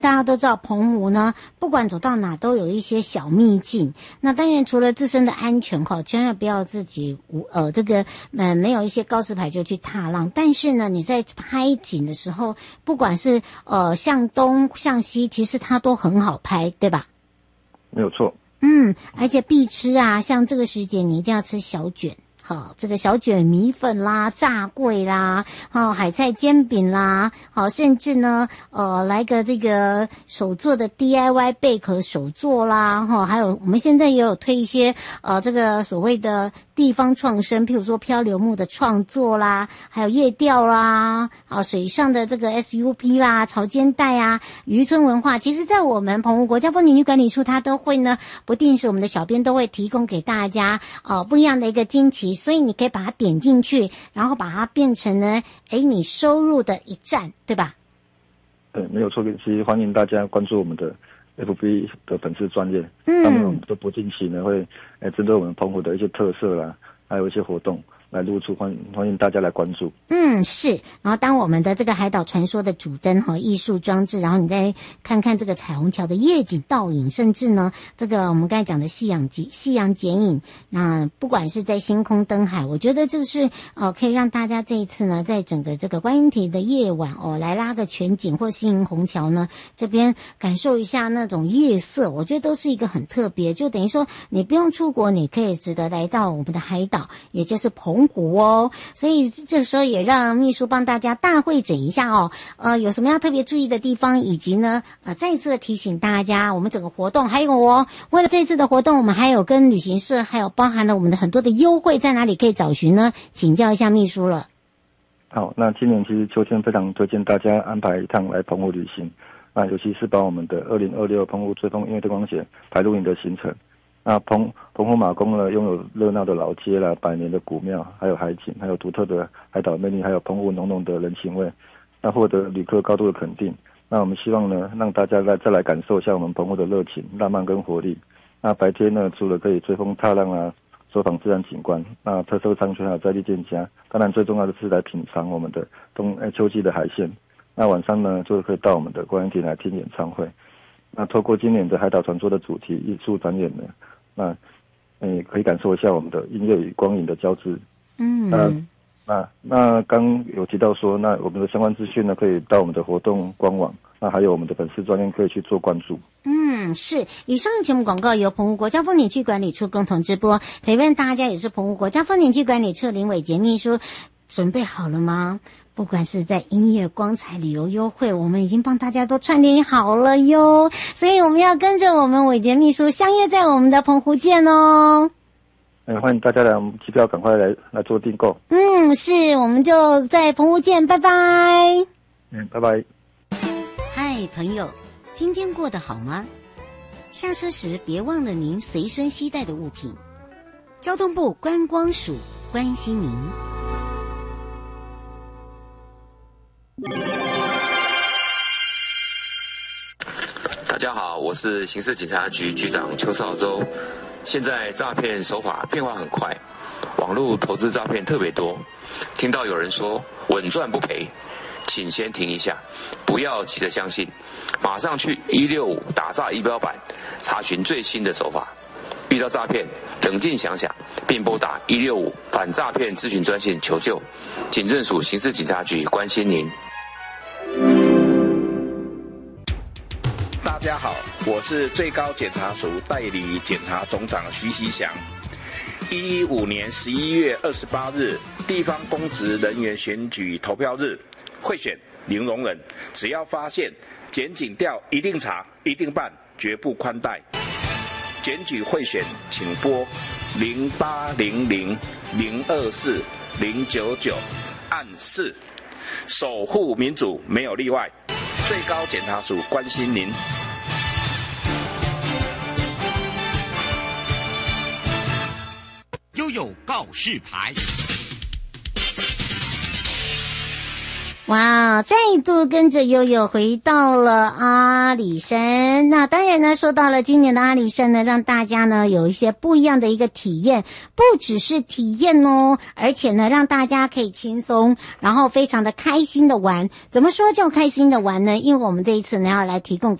大家都知道澎湖呢，不管走到哪都有一些小秘境。那当然除了自身的安全千万不要自己没有一些告示牌就去踏浪。但是呢，你在拍景的时候，不管是向东向西，其实它都很好拍，对吧？ 没有错。 而且必吃啊，像这个时节你一定要吃小卷。好，这个小卷米粉啦、炸桂啦、海菜煎饼啦，好，甚至呢，来个这个手做的 DIY 贝壳手做啦，还有我们现在也有推一些这个所谓的地方创生，譬如说漂流木的创作啦，还有夜钓啦，水上的这个 SUP 啦、潮间带啊、渔村文化，其实在我们澎湖国家风景区管理处，它都会呢，不定时我们的小编都会提供给大家不一样的一个惊奇。所以你可以把它点进去，然后把它变成呢，你收入的一站，对吧？ 对，没有错。其实欢迎大家关注我们的 FB 的粉丝专页，上面我们都不定期呢会针对我们澎湖的一些特色啦，还有一些活动来露出，欢迎大家来关注。 是。然后当我们的这个海岛传说的主灯艺术装置，然后你再看看这个彩虹桥的夜景倒影，甚至呢这个我们刚才讲的夕阳剪影，那不管是在星空灯海，我觉得就是可以让大家这一次呢在整个这个观音亭的夜晚来拉个全景或新营虹桥呢这边感受一下那种夜色，我觉得都是一个很特别，就等于说你不用出国，你可以值得来到我们的海岛，也就是澎湖哦。所以这时候也让秘书帮大家大会诊一下有什么要特别注意的地方，以及呢再一次的提醒大家，我们整个活动还有为了这次的活动，我们还有跟旅行社还有包含了我们的很多的优惠，在哪里可以找寻呢？请教一下秘书了。 好，那今年其实秋天非常推荐大家安排一趟来澎湖旅行，那尤其是把我们的2026澎湖追风音乐灯光节排入营的行程。那澎湖马公呢，拥有热闹的老街啦、百年的古庙，还有海景，还有独特的海岛魅力，还有澎湖浓浓的人情味，那获得旅客高度的肯定。那我们希望呢，让大家再来感受一下我们澎湖的热情、浪漫跟活力。那白天呢，除了可以追风踏浪啊，走访自然景观，那特色商圈还有在地店家，当然最重要的是来品尝我们的秋季的海鲜。那晚上呢，就可以到我们的观音亭来听演唱会。那透过今年的海岛传说的主题艺术展演呢，那可以感受一下我们的音乐与光影的交织。那刚有提到说，那我们的相关资讯呢，可以到我们的活动官网，那还有我们的粉丝专页可以去做关注。 是。以上节目广告由澎湖国家风景区管理处共同直播，陪伴大家也是澎湖国家风景区管理处林伟杰秘书。准备好了吗？不管是在音乐、光彩、旅游优惠，我们已经帮大家都串联好了哟。所以我们要跟着我们伟杰秘书相约在我们的澎湖见哦。 欢迎大家来，我们机票赶快来做订购。 是，我们就在澎湖见，拜拜。 拜拜。 嗨，朋友，今天过得好吗？下车时别忘了您随身携带的物品。交通部观光署关心您。 大家好，我是刑事警察局局长邱少洲。现在诈骗手法变化很快，网络投资诈骗特别多。听到有人说稳赚不赔，请先停一下，不要急着相信，马上去165打诈仪表板查询最新的手法。遇到诈骗，冷静想想，并拨打165反诈骗咨询专线求救。警政署刑事警察局关心您。 大家好，我是最高检察署代理检察总长徐锡祥。115年11月28日，地方公职人员选举投票日，贿选零容忍，只要发现检警调一定查，一定办，绝不宽待。检举贿选，请拨0800-024-099按4，守护民主没有例外。最高检察署关心您。 悠悠告示牌。 哇，再度跟着悠悠回到了阿里山。那当然呢，说到了今年的阿里山呢，让大家呢有一些不一样的一个体验，不只是体验哦，而且呢让大家可以轻松，然后非常的开心的玩。怎么说叫开心的玩呢？因为我们这一次呢要来提供